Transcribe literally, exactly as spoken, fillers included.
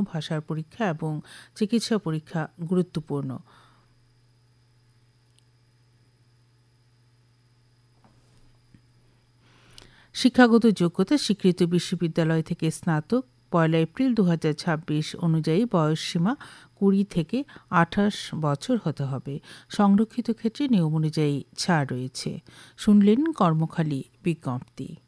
ভাষার পরীক্ষা এবং চিকিৎসা পরীক্ষা গুরুত্বপূর্ণ। শিক্ষাগত যোগ্যতা স্বীকৃত বিশ্ববিদ্যালয় থেকে স্নাতক পয়লা এপ্রিল দু হাজার ছাব্বিশ অনুযায়ী বয়সসীমা কুড়ি থেকে আঠাশ বছর হতে হবে। সংরক্ষিত ক্ষেত্রে নিয়ম অনুযায়ী ছাড় রয়েছে। শুনলেন কর্মখালী বিজ্ঞপ্তি।